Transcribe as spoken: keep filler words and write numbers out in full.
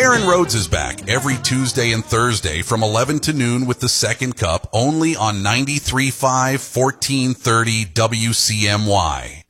Aaron Rhodes is back every Tuesday and Thursday from eleven to noon with the second cup only on ninety-three point five, fourteen thirty W C M Y.